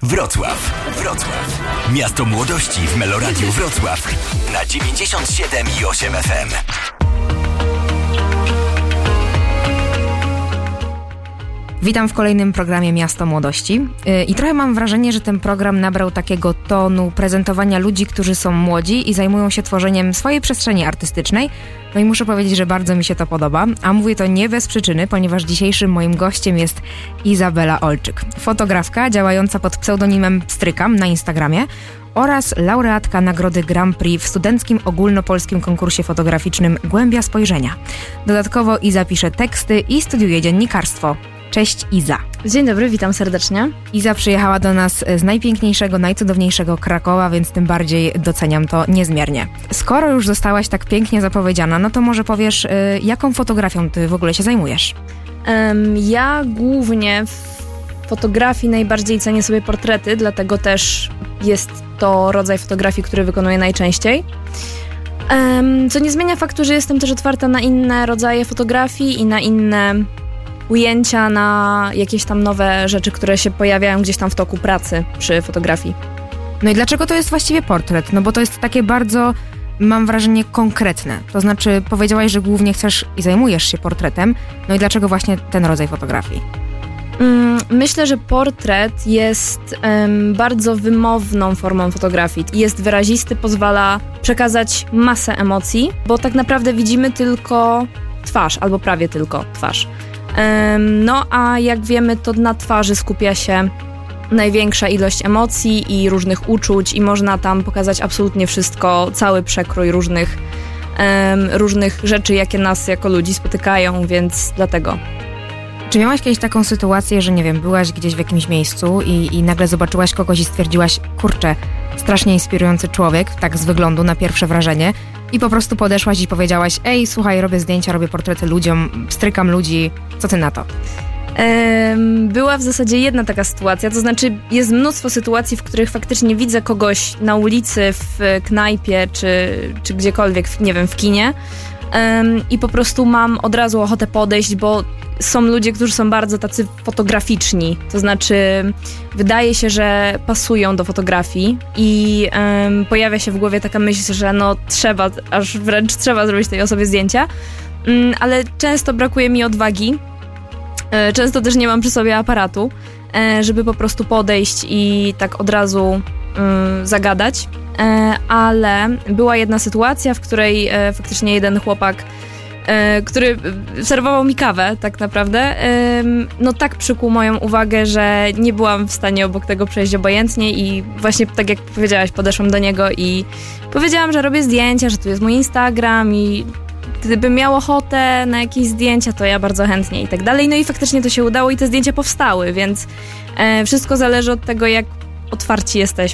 Wrocław. Miasto młodości w Meloradiu Wrocław na 97,8 FM. Witam w kolejnym programie Miasto Młodości i trochę mam wrażenie, że ten program nabrał takiego tonu prezentowania ludzi, którzy są młodzi i zajmują się tworzeniem swojej przestrzeni artystycznej. No i muszę powiedzieć, że bardzo mi się to podoba, a mówię to nie bez przyczyny, ponieważ dzisiejszym moim gościem jest Izabela Olczyk, fotografka działająca pod pseudonimem Pstrykam na Instagramie oraz laureatka nagrody Grand Prix w studenckim ogólnopolskim konkursie fotograficznym Głębia Spojrzenia. Dodatkowo Iza pisze teksty i studiuje dziennikarstwo. Cześć Iza. Dzień dobry, witam serdecznie. Iza przyjechała do nas z najpiękniejszego, najcudowniejszego Krakowa, więc tym bardziej doceniam to niezmiernie. Skoro już zostałaś tak pięknie zapowiedziana, no to może powiesz, jaką fotografią ty w ogóle się zajmujesz? Ja głównie w fotografii najbardziej cenię sobie portrety, dlatego też jest to rodzaj fotografii, który wykonuję najczęściej. Co nie zmienia faktu, że jestem też otwarta na inne rodzaje fotografii i na inne ujęcia, na jakieś tam nowe rzeczy, które się pojawiają gdzieś tam w toku pracy przy fotografii. No i dlaczego to jest właściwie portret? No bo to jest takie bardzo, mam wrażenie, konkretne. To znaczy powiedziałaś, że głównie chcesz i zajmujesz się portretem. No i dlaczego właśnie ten rodzaj fotografii? Myślę, że portret jest bardzo wymowną formą fotografii. Jest wyrazisty, pozwala przekazać masę emocji, bo tak naprawdę widzimy tylko twarz, albo prawie tylko twarz. No a jak wiemy, to na twarzy skupia się największa ilość emocji i różnych uczuć i można tam pokazać absolutnie wszystko, cały przekrój różnych rzeczy, jakie nas jako ludzi spotykają, więc dlatego. Czy miałaś kiedyś taką sytuację, że nie wiem, byłaś gdzieś w jakimś miejscu i nagle zobaczyłaś kogoś i stwierdziłaś, kurczę, strasznie inspirujący człowiek, tak z wyglądu na pierwsze wrażenie, i po prostu podeszłaś i powiedziałaś, ej, słuchaj, robię zdjęcia, robię portrety ludziom, pstrykam ludzi, co ty na to? Była w zasadzie jedna taka sytuacja, to znaczy jest mnóstwo sytuacji, w których faktycznie widzę kogoś na ulicy, w knajpie, czy gdziekolwiek, nie wiem, w kinie, i po prostu mam od razu ochotę podejść, bo są ludzie, którzy są bardzo tacy fotograficzni, to znaczy wydaje się, że pasują do fotografii i pojawia się w głowie taka myśl, że no trzeba, aż wręcz trzeba zrobić tej osobie zdjęcia, ale często brakuje mi odwagi, często też nie mam przy sobie aparatu, żeby po prostu podejść i tak od razu zagadać, ale była jedna sytuacja, w której faktycznie jeden chłopak, który serwował mi kawę tak naprawdę, no tak przykuł moją uwagę, że nie byłam w stanie obok tego przejść obojętnie i właśnie tak jak powiedziałaś, podeszłam do niego i powiedziałam, że robię zdjęcia, że tu jest mój Instagram i gdybym miał ochotę na jakieś zdjęcia, to ja bardzo chętnie i tak dalej. No i faktycznie to się udało i te zdjęcia powstały, więc wszystko zależy od tego, jak otwarci jesteśmy.